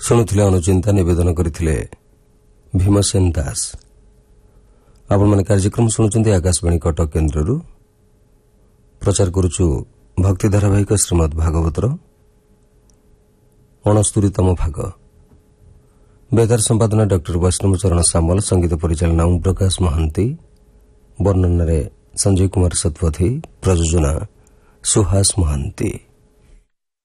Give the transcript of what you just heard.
ଶୁଣୁଥିଲେ ଅନୁଚିନ୍ତା, ନିବେଦନ କରିଥିଲେ ଭୀମସେନ ଦାସ। ଆପଣମାନେ କାର୍ଯ୍ୟକ୍ରମ ଶୁଣୁଛନ୍ତି ଆକାଶବାଣୀ କଟକ କେନ୍ଦ୍ରରୁ। ପ୍ରଚାର କରୁଛୁ ଭକ୍ତି ଧାରାବାହିକ ଶ୍ରୀମଦ୍ ଭାଗବତର 69ତମ ଭାଗ। ବେତାର ସମ୍ପାଦନା ଡକ୍ଟର ବୈଷ୍ଣବ ଚରଣ ସାମଲ, ସଙ୍ଗୀତ ପରିଚାଳନା ଓମ୍ ପ୍ରକାଶ ମହାନ୍ତି, ବର୍ଣ୍ଣନାରେ ସଞ୍ଜୟ କୁମାର ଶତପଥୀ, ପ୍ରଯୋଜନା ସୁହାସ ମହାନ୍ତି।